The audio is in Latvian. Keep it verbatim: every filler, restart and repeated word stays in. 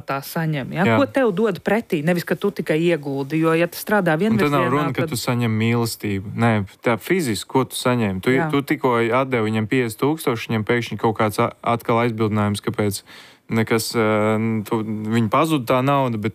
rezultātā saņem. Ja? Jā. Ko tev dod pretī? Nevis, ka tu tikai ieguldi, jo, ja tu strādā Un vienvirzienā... tad nav runa, tad... ka tu saņem mīlestību. Nē, tā fiziski, ko tu saņem. Tu, Jā. tu tikko atdevi viņam piecdesmit tūkstoši, viņam pēkšņi kaut kāds atkal aizbildinājums, kāpēc nekas, tu, viņa pazuda tā nauda, bet